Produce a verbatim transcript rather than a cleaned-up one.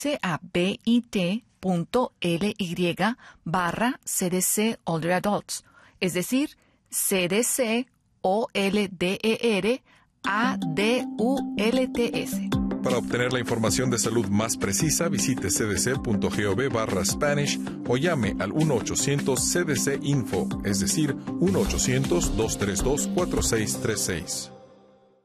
a bit.ly barra CDC Older Adults, es decir, C D C O L D E R A D U L T S. Para obtener la información de salud más precisa, visite cdc.gov barra Spanish o llame al uno ochocientos C D C Info, es decir, uno ochocientos, dos tres dos, cuatro seis tres seis.